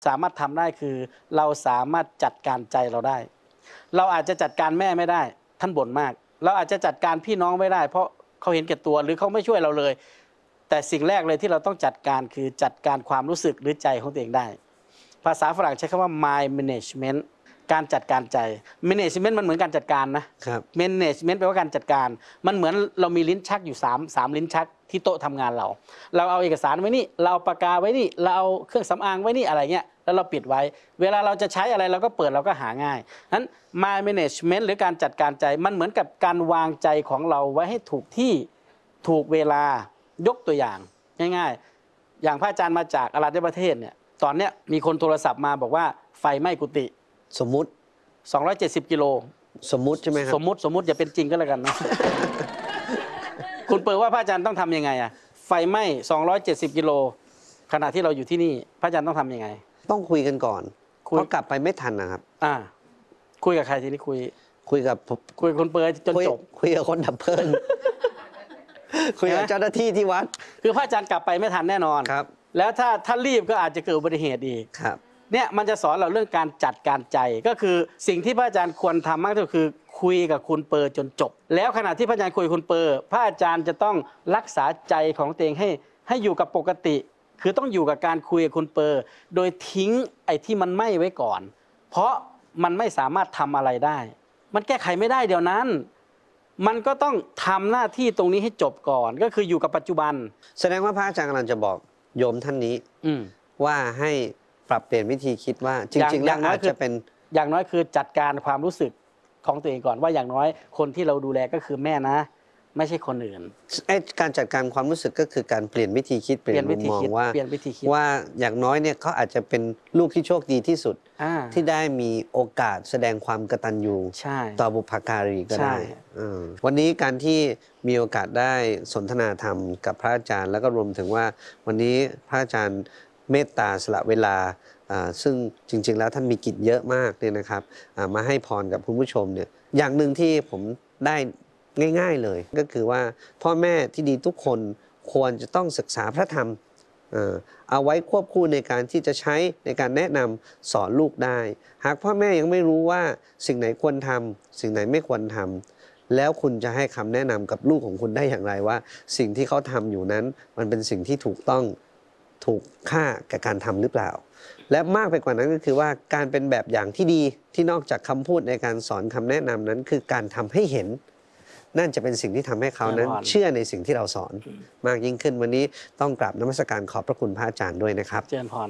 สามารถทำได้คือเราสามารถจัดการใจเราได้เราอาจจะจัดการแม่ไม่ได้ท่านบ่นมากเราอาจจะจัดการพี่น้องไม่ได้เพราะเขาเห็นแก่ตัวหรือเขาไม่ช่วยเราเลยแต่สิ่งแรกเลยที่เราต้องจัดการคือจัดการความรู้สึกหรือใจของตัวเองได้ภาษาฝรั่งใช้คำว่า mind management การจัดการใจ management มันเหมือนการจัดการนะครับ management แปลว่าการจัดการมันเหมือนเรามีลิ้นชักอยู่3ลิ้นชักที่โต๊ะทำงานเราเอาเอกสารไว้นี่เราเอาปากกาไว้นี่เราเอาเครื่องสำอางไว้นี่อะไรเงี้ยแล้วเราปิดไว้เวลาเราจะใช้อะไรเราก็เปิดเราก็หาง่ายนั้น mind management หรือการจัดการใจมันเหมือนกับการวางใจของเราไว้ให้ถูกที่ถูกเวลายกตัวอย่างง่ายๆอย่างพระอาจารย์มาจากอารัญญประเทศเนี่ยตอนเนี้ยมีคนโทรศัพท์มาบอกว่าไฟไหม้กุฏิสมมุติ 270 กิโลสมมุติใช่ไหมครับสมมุติอย่าเป็นจริงก็แล้วกันนะ คุณเปิดว่าพระอาจารย์ต้องทำยังไงอะไฟไหม้270 กิโลขณะที่เราอยู่ที่นี่พระอาจารย์ต้องทำยังไงต้องคุยกันก่อนเพราะกลับไปไม่ทันนะครับคุยกับใครทีนี้คุยกับคนเปิดจนจบคุยกับคนดับเพลิง คุยกับเจ้าหน้าที่ที่วัดคือพระอาจารย์กลับไปไม่ทันแน่นอนครับแล้วถ้ารีบก็อาจจะเกิดอุบัติเหตุอีกครับเนี่ยมันจะสอนเราเรื่องการจัดการใจก็คือสิ่งที่พระอาจารย์ควรทำมากที่สุดคือคุยกับคุณเปอร์จนจบแล้วขณะที่พระอาจารย์คุยคุณเปอร์พระอาจารย์จะต้องรักษาใจของตัวเองให้อยู่กับปกติคือต้องอยู่กับการคุยกับคุณเปอร์โดยทิ้งไอ้ที่มันไหม้ไว้ก่อนเพราะมันไม่สามารถทำอะไรได้มันแก้ไขไม่ได้เดี๋ยวนั้นมันก็ต้องทำหน้าที่ตรงนี้ให้จบก่อนก็คืออยู่กับปัจจุบันแสดงว่าพระอาจารย์กำลังจะบอกโยมท่านนี้ว่าให้ปรับเปลี่ยนวิธีคิดว่าจริงๆแล้วอาจจะเป็นอย่างน้อยคือจัดการความรู้สึกของตัวเองก่อนว่าอย่างน้อยคนที่เราดูแลก็คือแม่นะไม่ใช่คนอื่นการจัดการความรู้สึกก็คือการเปลี่ยนวิธีคิดเปลี่ยนมุมมองว่าอย่างน้อยเนี่ยเขาอาจจะเป็นลูกที่โชคดีที่สุดที่ได้มีโอกาสแสดงความกตัญญูต่อบุพการีก็ได้วันนี้การที่มีโอกาสได้สนทนาธรรมกับพระอาจารย์แล้วก็รวมถึงว่าวันนี้พระอาจารย์เมตตาสละเวลาซึ่งจริงๆแล้วท่านมีกิจเยอะมากเนี่ยนะครับมาให้พรกับคุณผู้ชมเนี่ยอย่างหนึ่งที่ผมได้ง่ายๆเลยก็คือว่าพ่อแม่ที่ดีทุกคนควรจะต้องศึกษาพระธรรมเอาไว้ควบคู่ในการที่จะใช้ในการแนะนำสอนลูกได้หากพ่อแม่ยังไม่รู้ว่าสิ่งไหนควรทำสิ่งไหนไม่ควรทำแล้วคุณจะให้คำแนะนำกับลูกของคุณได้อย่างไรว่าสิ่งที่เขาทำอยู่นั้นมันเป็นสิ่งที่ถูกต้องถูกค่ากับการทำหรือเปล่าและมากไปกว่านั้นก็คือว่าการเป็นแบบอย่างที่ดีที่นอกจากคำพูดในการสอนคำแนะนำนั้นคือการทำให้เห็นนั่นจะเป็นสิ่งที่ทำให้เขานั้นเชื่อในสิ่งที่เราสอนมากยิ่งขึ้นวันนี้ต้องกราบนมัสการขอบพระคุณพระอาจารย์ด้วยนะครับเจริญพร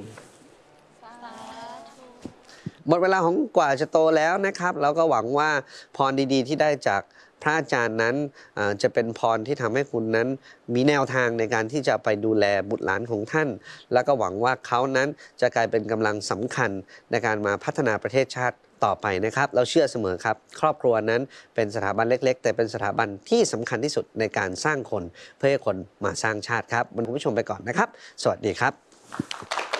หมดเวลาของกว่าจะโตแล้วนะครับเราก็หวังว่าพรดีๆที่ได้จากพระอาจารย์นั้นจะเป็นพรที่ทำให้คุณนั้นมีแนวทางในการที่จะไปดูแลบุตรหลานของท่านแล้วก็หวังว่าเขานั้นจะกลายเป็นกำลังสำคัญในการมาพัฒนาประเทศชาติต่อไปนะครับเราเชื่อเสมอครับครอบครัวนั้นเป็นสถาบันเล็กๆแต่เป็นสถาบันที่สำคัญที่สุดในการสร้างคนเพื่อให้คนมาสร้างชาติครับวันนี้คุณผู้ชมไปก่อนนะครับสวัสดีครับ